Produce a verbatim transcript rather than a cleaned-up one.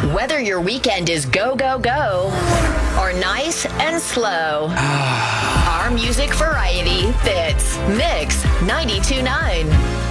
Whether your weekend is go, go, go or nice and slow, our music variety fits Mix ninety-two point nine.